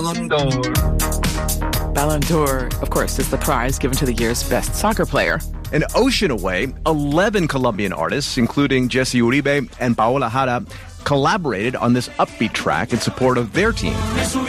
Ballon d'Or, of course, is the prize given to the year's best soccer player. An ocean away, 11 Colombian artists, including Jesse Uribe and Paola Jara, collaborated on this upbeat track in support of their team.